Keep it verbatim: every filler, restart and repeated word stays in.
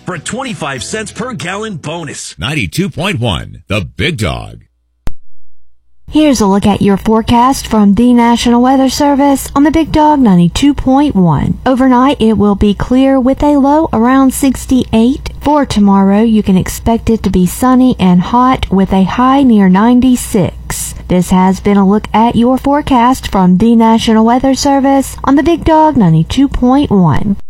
for a twenty-five cents per gallon bonus. ninety-two point one, The Big Dog. Here's a look at your forecast from the National Weather Service on the Big Dog ninety-two point one. Overnight, it will be clear with a low around sixty-eight. For tomorrow, you can expect it to be sunny and hot with a high near ninety-six. This has been a look at your forecast from the National Weather Service on the Big Dog ninety-two point one.